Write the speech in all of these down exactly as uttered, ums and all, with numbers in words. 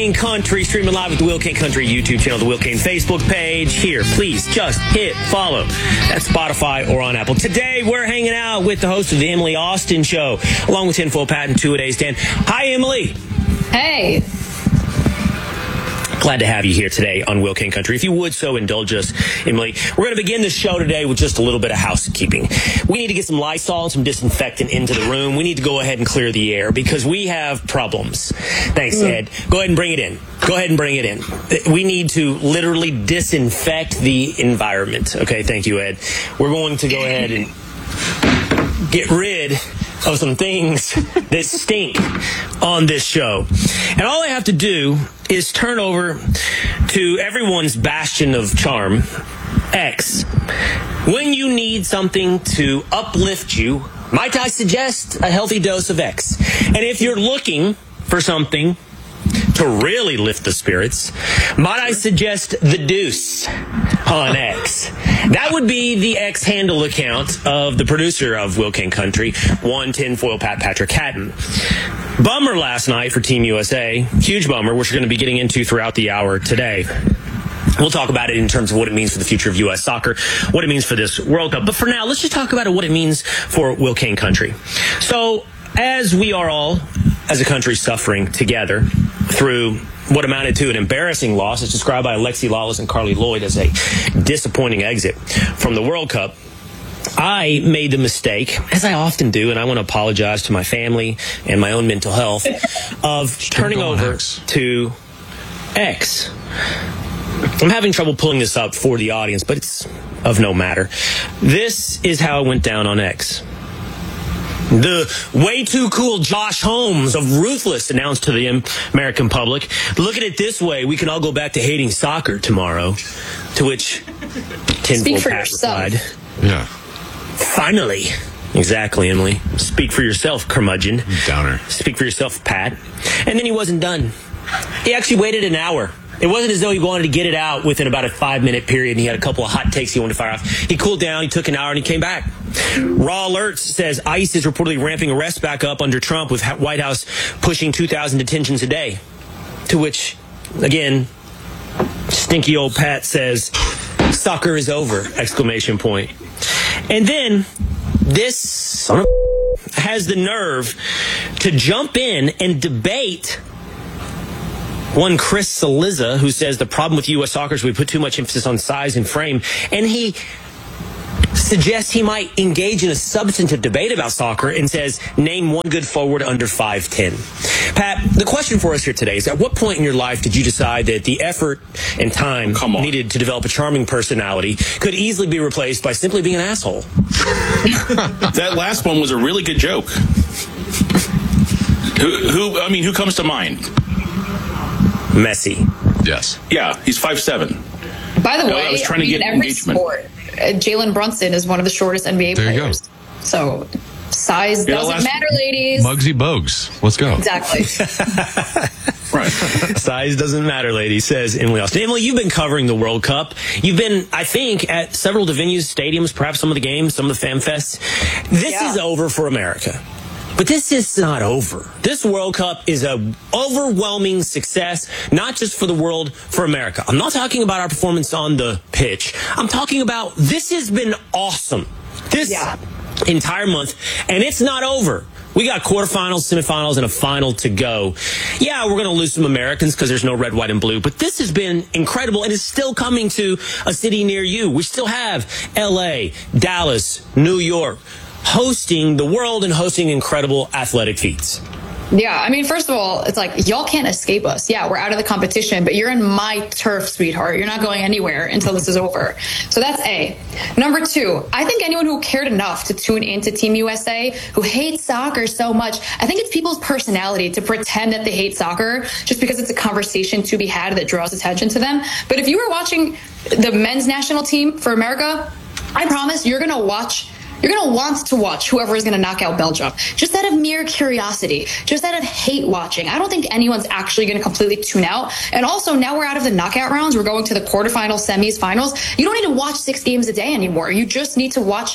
Kane Country, streaming live with the Will Kane Country YouTube channel, the Will Kane Facebook page. Here, please just hit follow at Spotify or on Apple. Today, we're hanging out with the host of the Emily Austin Show, along with Tinfoil Pat and Two-A-Days Dan. Hi, Emily. Hey. Glad to have you here today on Will Kane Country. If you would so indulge us, Emily, we're going to begin the show today with just a little bit of housekeeping. We need to get some Lysol and some disinfectant into the room. We need to go ahead and clear the air because we have problems. Thanks, mm. Ed. Go ahead and bring it in. Go ahead and bring it in. We need to literally disinfect the environment. Okay, thank you, Ed. We're going to go ahead and get rid of some things that stink on this show. And all I have to do is turn over to everyone's bastion of charm, X. When you need something to uplift you, might I suggest a healthy dose of X? And if you're looking for something to really lift the spirits, might I suggest the Deuce on X? That would be the X handle account of the producer of Will Kane Country, one Tinfoil Pat Patrick Hatton. Bummer last night for Team U S A. Huge bummer, which we're going to be getting into throughout the hour today. We'll talk about it in terms of what it means for the future of U S soccer, what it means for this World Cup. But for now, let's just talk about what it means for Will Kane Country. So, as we are all, as a country, suffering together through what amounted to an embarrassing loss, as described by Alexi Lawless and Carly Lloyd as a disappointing exit from the World Cup, I made the mistake, as I often do, and I want to apologize to my family and my own mental health, of turning over X. to X. I'm having trouble pulling this up for the audience, but it's of no matter. This is how it went down on X. The way too cool Josh Holmes of Ruthless announced to the American public, look at it this way, we can all go back to hating soccer tomorrow. To which Tinfoil Pat replied, yeah. Finally. Exactly, Emily. Speak for yourself, curmudgeon. Downer. Speak for yourself, Pat. And then he wasn't done. He actually waited an hour. It wasn't as though he wanted to get it out within about a five-minute period, and he had a couple of hot takes he wanted to fire off. He cooled down, he took an hour, and he came back. Raw Alerts says ICE is reportedly ramping arrests back up under Trump, with White House pushing two thousand detentions a day. To which, again, stinky old Pat says, soccer is over, exclamation point. And then this son of a has the nerve to jump in and debate one Chris Saliza, who says the problem with U S soccer is we put too much emphasis on size and frame. And he suggests he might engage in a substantive debate about soccer and says, name one good forward under five ten. Pat, the question for us here today is, at what point in your life did you decide that the effort and time needed to develop a charming personality could easily be replaced by simply being an asshole? That last one was a really good joke. Who, who I mean, who comes to mind? Messi. Yes. Yeah, he's five seven. By the no, way, I was trying I to mean, get in every engagement. sport, uh, Jalen Brunson is one of the shortest N B A there players. So size yeah, doesn't last... matter, ladies. Muggsy Bogues. Let's go. Exactly. Right. Size doesn't matter, ladies, says Emily Austin. Emily, you've been covering the World Cup. You've been, I think, at several of the venues, stadiums, perhaps some of the games, some of the fan fests. This yeah. is over for America. But this is not over. This World Cup is an overwhelming success, not just for the world, for America. I'm not talking about our performance on the pitch. I'm talking about this has been awesome. This yeah. entire month, and it's not over. We got quarterfinals, semifinals, and a final to go. Yeah, we're going to lose some Americans because there's no red, white, and blue. But this has been incredible, and it's still coming to a city near you. We still have L A, Dallas, New York, hosting the world and hosting incredible athletic feats. Yeah, I mean, first of all, it's like, y'all can't escape us. Yeah, we're out of the competition, but you're in my turf, sweetheart. You're not going anywhere until this is over. So that's A. Number two, I think anyone who cared enough to tune into Team U S A, who hates soccer so much, I think it's people's personality to pretend that they hate soccer just because it's a conversation to be had that draws attention to them. But if you were watching the men's national team for America, I promise you're going to watch You're going to want to watch whoever is going to knock out Belgium, just out of mere curiosity, just out of hate watching. I don't think anyone's actually going to completely tune out. And also, now we're out of the knockout rounds. We're going to the quarterfinals, semis, finals. You don't need to watch six games a day anymore. You just need to watch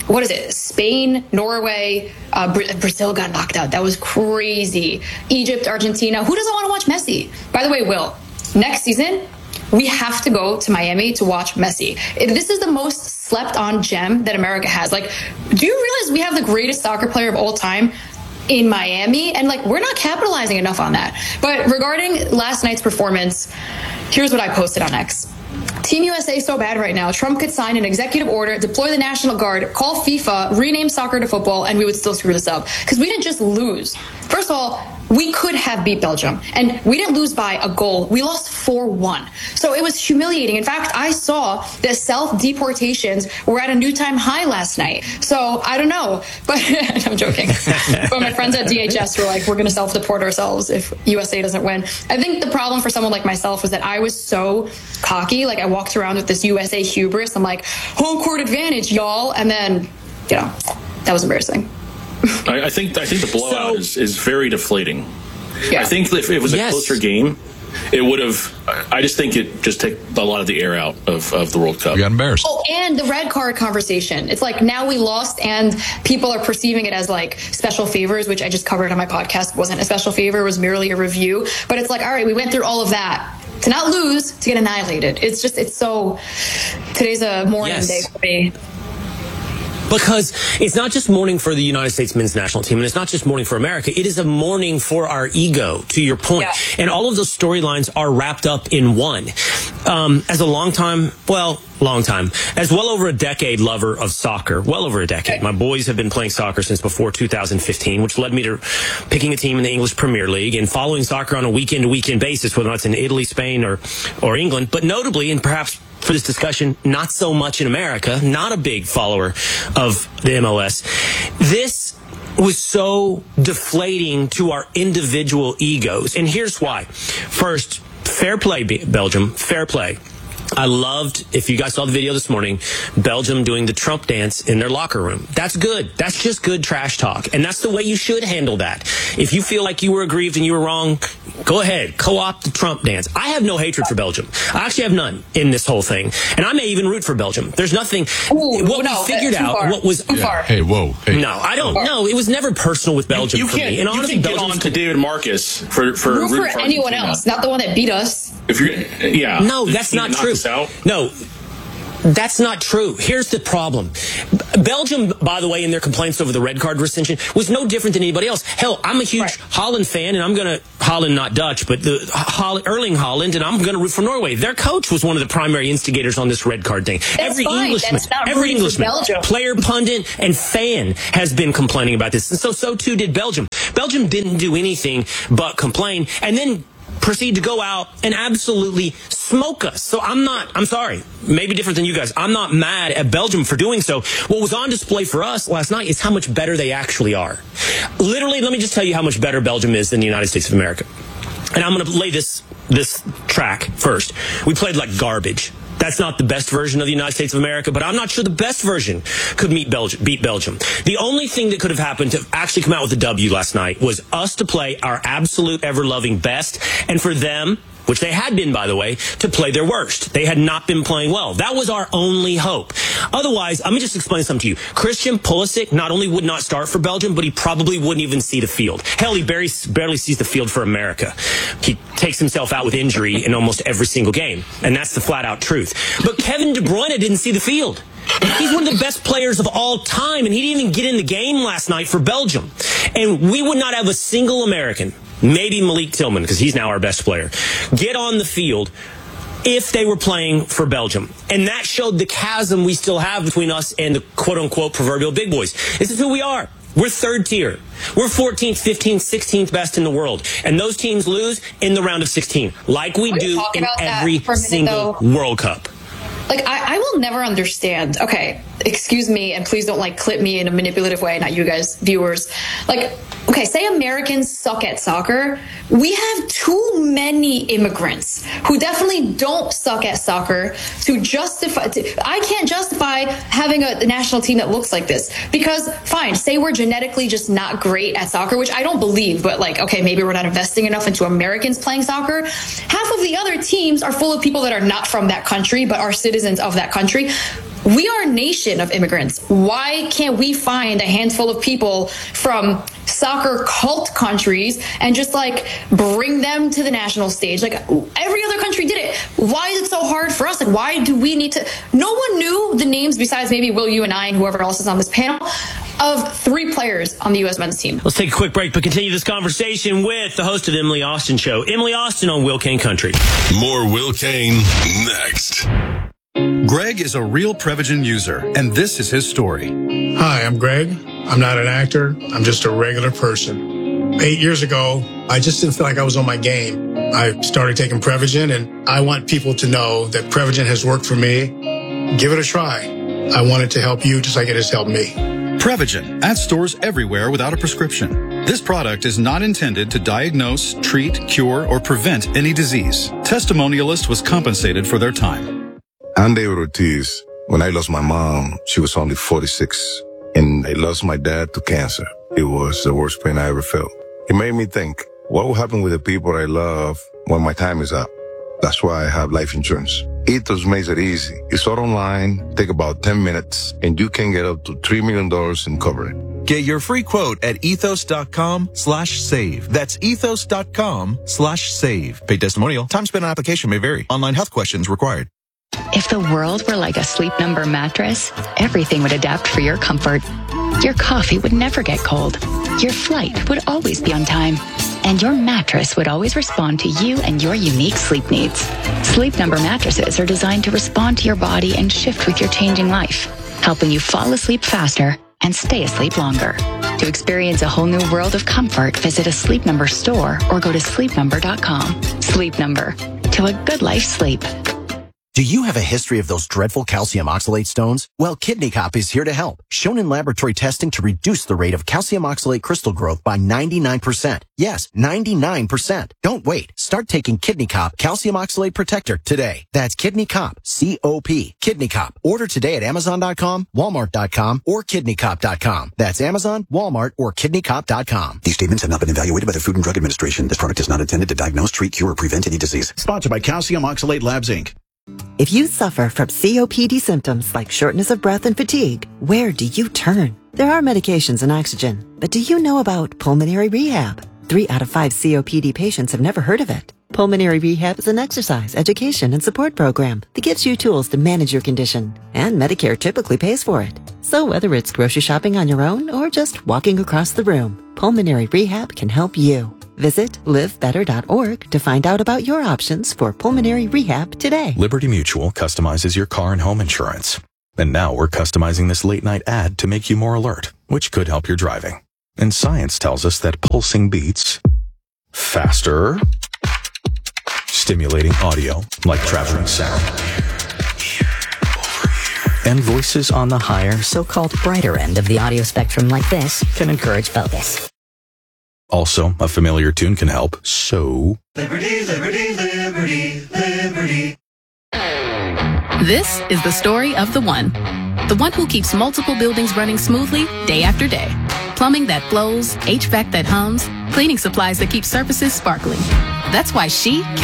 what is it? Spain, Norway, uh, Bra- Brazil got knocked out. That was crazy. Egypt, Argentina. Who doesn't want to watch Messi? By the way, Will, next season, we have to go to Miami to watch Messi. This is the most slept on gem that America has. Like, do you realize we have the greatest soccer player of all time in Miami? And like, we're not capitalizing enough on that. But regarding last night's performance, here's what I posted on X. Team U S A is so bad right now. Trump could sign an executive order, deploy the National Guard, call FIFA, rename soccer to football, and we would still screw this up. Because we didn't just lose. First of all, we could have beat Belgium, and we didn't lose by a goal. We lost four one. So it was humiliating. In fact, I saw that self-deportations were at a new time high last night. So I don't know, but I'm joking. But my friends at D H S were like, we're going to self-deport ourselves if U S A doesn't win. I think the problem for someone like myself was that I was so cocky. Like, I walked around with this U S A hubris. I'm like, home court advantage, y'all. And then, you know, that was embarrassing. I, I think I think the blowout So- is, is very deflating. Yeah. I think if it was a Yes. closer game, it would have. I just think it just took a lot of the air out of, of the World Cup. We got embarrassed. Oh, and the red card conversation. It's like, now we lost and people are perceiving it as like special favors, which I just covered on my podcast. It wasn't a special favor, it was merely a review. But it's like, all right, we went through all of that to not lose, to get annihilated. It's just, it's so, today's a mourning Yes. day for me. Because it's not just mourning for the United States men's national team, and it's not just mourning for America. It is a mourning for our ego, to your point. Yeah. And all of those storylines are wrapped up in one. Um, as a long time, well, long time, as well over a decade lover of soccer, well over a decade. My boys have been playing soccer since before two thousand fifteen, which led me to picking a team in the English Premier League and following soccer on a weekend-to-weekend basis, whether it's in Italy, Spain, or, or England. But notably, and perhaps for this discussion, not so much in America, not a big follower of the M L S. This was so deflating to our individual egos. And here's why. First, fair play, Belgium, fair play. I loved, if you guys saw the video this morning, Belgium doing the Trump dance in their locker room. That's good. That's just good trash talk. And that's the way you should handle that. If you feel like you were aggrieved and you were wrong, go ahead. Co-opt the Trump dance. I have no hatred for Belgium. I actually have none in this whole thing. And I may even root for Belgium. There's nothing. Ooh, what no, we figured too out, far. what was... Too far. Hey, whoa. Hey. No, I don't. No, it was never personal with Belgium You for can't, me. And you honestly, can't get Belgium's on to David Marcus for for, Root rooting for anyone Argentina. else, not the one that beat us. If you're, yeah. No, that's You not knock true. us out. No, that's not true. Here's the problem. B- Belgium, by the way, in their complaints over the red card rescission, was no different than anybody else. Hell, I'm a huge Right. Holland fan, and I'm going to, Holland, not Dutch, but the Holl- Erling Holland, and I'm going to root for Norway. Their coach was one of the primary instigators on this red card thing. every fine. Englishman, That's not every rooting for Englishman, Belgium. player, pundit, and fan has been complaining about this. And so, so too did Belgium. Belgium didn't do anything but complain, and then proceed to go out and absolutely smoke us. So I'm not, I'm sorry, maybe different than you guys. I'm not mad at Belgium for doing so. What was on display for us last night is how much better they actually are. Literally, let me just tell you how much better Belgium is than the United States of America. And I'm going to lay this, this track first. We played like garbage. That's not the best version of the United States of America, but I'm not sure the best version could meet Belgium, beat Belgium. The only thing that could have happened to actually come out with a W last night was us to play our absolute ever-loving best, and for them, which they had been, by the way, to play their worst. They had not been playing well. That was our only hope. Otherwise, let me just explain something to you. Christian Pulisic not only would not start for Belgium, but he probably wouldn't even see the field. Hell, he barely, barely sees the field for America. He takes himself out with injury in almost every single game, and that's the flat-out truth. But Kevin De Bruyne didn't see the field. He's one of the best players of all time, and he didn't even get in the game last night for Belgium. And we would not have a single American, maybe Malik Tillman, because he's now our best player, get on the field if they were playing for Belgium. And that showed the chasm we still have between us and the quote-unquote proverbial big boys. This is who we are. We're third tier. We're fourteenth, fifteenth, sixteenth best in the world. And those teams lose in the round of sixteen, like we Can we do talk in about that every for a minute, single though? World Cup. Like, I, I will never understand. Okay, excuse me, and please don't, like, clip me in a manipulative way, not you guys, viewers. Like, okay, say Americans suck at soccer. We have too many immigrants who definitely don't suck at soccer to justify. To, I can't justify having a national team that looks like this. Because, fine, say we're genetically just not great at soccer, which I don't believe, but, like, okay, maybe we're not investing enough into Americans playing soccer. Half of the other teams are full of people that are not from that country, but are citizens of that country. We are a nation of immigrants. Why can't we find a handful of people from soccer cult countries and just like bring them to the national stage? Like every other country did it. Why is it so hard for us? Like, why do we need to? No one knew the names besides maybe Will, you and I, and whoever else is on this panel, of three players on the U S men's team. Let's take a quick break, but continue this conversation with the host of the Emily Austin Show, Emily Austin on Will Kane Country. More Will Kane next. Greg is a real Prevagen user, and this is his story. Hi, I'm Greg. I'm not an actor. I'm just a regular person. Eight years ago, I just didn't feel like I was on my game. I started taking Prevagen, and I want people to know that Prevagen has worked for me. Give it a try. I want it to help you just like it has helped me. Prevagen, at stores everywhere without a prescription. This product is not intended to diagnose, treat, cure, or prevent any disease. Testimonialist was compensated for their time. I'm David Ortiz. When I lost my mom, she was only forty-six, and I lost my dad to cancer. It was the worst pain I ever felt. It made me think, what will happen with the people I love when my time is up? That's why I have life insurance. Ethos makes it easy. It's all online, take about ten minutes, and you can get up to three million dollars in coverage. Get your free quote at ethos.com slash save. That's ethos.com slash save. Paid testimonial. Time spent on application may vary. Online health questions required. If the world were like a Sleep Number mattress, everything would adapt for your comfort. Your coffee would never get cold. Your flight would always be on time. And your mattress would always respond to you and your unique sleep needs. Sleep Number mattresses are designed to respond to your body and shift with your changing life, helping you fall asleep faster and stay asleep longer. To experience a whole new world of comfort, visit a Sleep Number store or go to sleep number dot com. Sleep Number. To a good life sleep. Do you have a history of those dreadful calcium oxalate stones? Well, Kidney Cop is here to help. Shown in laboratory testing to reduce the rate of calcium oxalate crystal growth by ninety-nine percent. Yes, ninety-nine percent. Don't wait. Start taking Kidney Cop Calcium Oxalate Protector today. That's Kidney Cop, C O P. Kidney Cop. Order today at amazon dot com, walmart dot com, or kidney cop dot com. That's Amazon, Walmart, or kidney cop dot com. These statements have not been evaluated by the Food and Drug Administration. This product is not intended to diagnose, treat, cure, or prevent any disease. Sponsored by Calcium Oxalate Labs, Incorporated. If you suffer from C O P D symptoms like shortness of breath and fatigue, where do you turn? There are medications and oxygen, but do you know about pulmonary rehab? Three out of five C O P D patients have never heard of it. Pulmonary rehab is an exercise, education, and support program that gives you tools to manage your condition, and Medicare typically pays for it. So whether it's grocery shopping on your own or just walking across the room, pulmonary rehab can help you. Visit live better dot org to find out about your options for pulmonary rehab today. Liberty Mutual customizes your car and home insurance. And now we're customizing this late night ad to make you more alert, which could help your driving. And science tells us that pulsing beats faster, stimulating audio like traveling sound, and voices on the higher, so-called brighter end of the audio spectrum like this can encourage focus. Also, a familiar tune can help, so... Liberty, liberty, liberty, liberty. This is the story of the one. The one who keeps multiple buildings running smoothly day after day. Plumbing that flows, H V A C that hums, cleaning supplies that keep surfaces sparkling. That's why she can